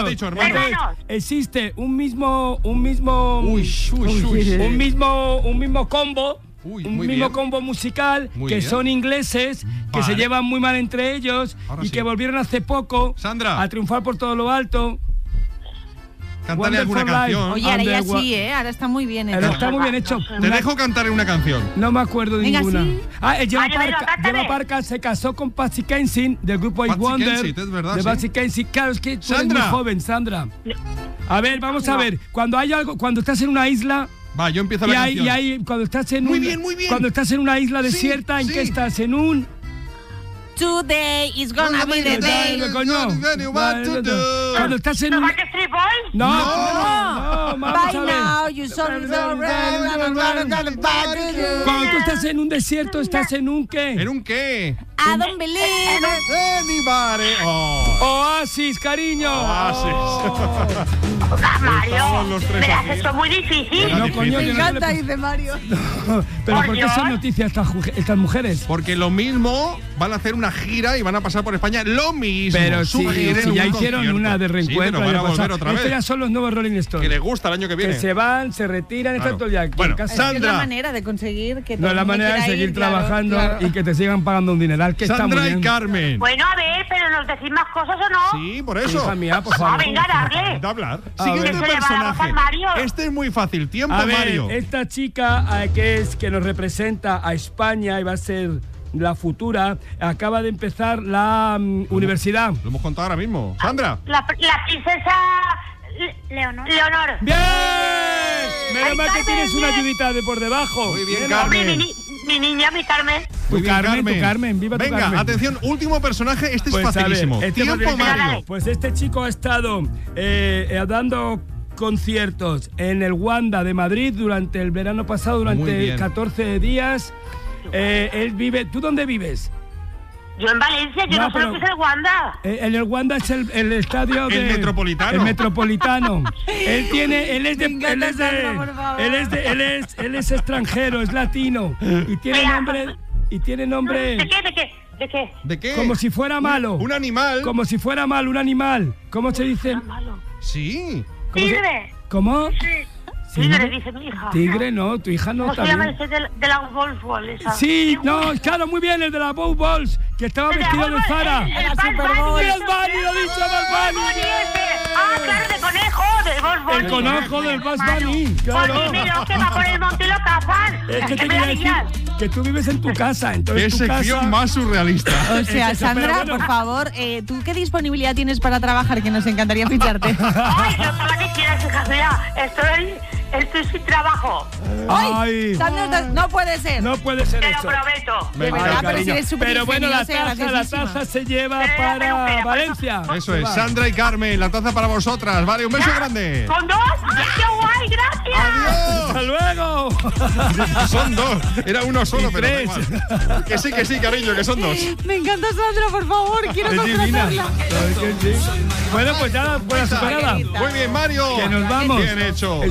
has dicho, hermanos? Existe un mismo combo. Un mismo combo musical que son ingleses, que se llevan muy mal entre ellos y que volvieron hace poco a triunfar por todo lo alto. Cántale alguna canción. Oye, ahora ya sí, ahora está muy bien hecho. Está muy bien hecho. Te dejo cantar una canción. No me acuerdo de ninguna. Sí. Gemma Parker se casó con Patsy Kensit del grupo I Wonder. Es verdad, de Patsy Kensit. Claro, es que tú eres muy joven, Sandra. A ver, vamos a ver. Cuando estás en una isla. Va, yo empiezo la canción. Y ahí, cuando estás en muy bien. Cuando estás en una isla desierta, ¿en qué estás? En un... Today is gonna be the day. Cuando estás en un... No, vamos a ver. Cuando tú estás en un desierto, ¿estás en un qué? ¿En un qué? I don't believe anybody. Oasis, cariño. Mario, me lo has hecho muy difícil. No, coño, me encanta, dice Mario. Pero ¿por qué son noticias estas mujeres? Porque lo mismo van a hacer una gira y van a pasar por España lo mismo. Pero si ya hicieron una de reencuentro. Sí, van a volver otra vez. Estos ya son los nuevos Rolling Stones. Que les gusta el año que viene. Que se van, se retiran, están todo ya. Bueno, Sandra. Es la manera de conseguir que no es la manera de seguir trabajando y que te sigan pagando un dineral. Que Sandra está muy bien. y Carmen. Bueno, a ver, pero ¿nos decís más cosas o no? Sí, por eso. Hija mía, por favor. Venga, darle. De hablar. Siguiente personaje. Este es muy fácil. Tiempo, a ver, Mario. esta chica que nos representa a España y va a ser la futura, acaba de empezar la universidad. Lo hemos contado ahora mismo. Sandra. La princesa Leonor. ¡Bien! Menos mal que tienes una ayudita de por debajo. Muy bien, Carmen. Mi niña, mi Carmen. Tu Carmen, viva tu Carmen. Venga, atención, último personaje. Este pues es facilísimo. Tiempo, Mario. Pues este chico ha estado dando conciertos en el Wanda de Madrid durante el verano pasado, durante 14 días. Él vive... ¿Tú dónde vives? Yo en Valencia, yo no sé lo que es el Wanda. En el Wanda es el estadio el Metropolitano. El Metropolitano. Él es extranjero, es latino y tiene nombre. ¿De qué? Como si fuera malo. Un animal. Como si fuera malo, un animal. ¿Cómo se dice? Sí. Tigre. ¿Cómo? Sí. Tigre, dice mi hija. Tigre, no, tu hija no. ¿Cómo se llama ese de la Ball esa? Sí, no, claro, muy bien, el de la Bow Balls, que estaba vestido de Zara. El Super Bowl. ¡El Bunny, lo he dicho, Bad Bunny! Claro, de conejo, del Bugs Bunny. El conejo del Bugs Bunny, claro. Primero que va por el monte y lo cazan. Es que te quería decir que tú vives en tu casa, entonces qué sección más surrealista. O sea, Sandra, por favor, ¿tú qué disponibilidad tienes para trabajar? Que nos encantaría ficharte. Ay, yo para que quieras, hija mía, estoy sin trabajo. Ay, Sandra, no puede ser. No puede ser eso. Te lo prometo. De verdad, pero si eres súper Pero bueno, la taza se lleva para Valencia. Eso es, Sandra y Carmen, la taza para vosotras. Vale, un beso grande. ¿Son dos? ¡Qué guay, gracias! ¡Adiós! ¡Hasta luego! Son dos, era uno solo, y pero tres. da igual. Que sí, cariño, que son dos. Me encanta Sandra, por favor, quiero contratarla. Bueno, pues ya, buena superada. Muy bien, Mario. Que nos vamos. Bien hecho.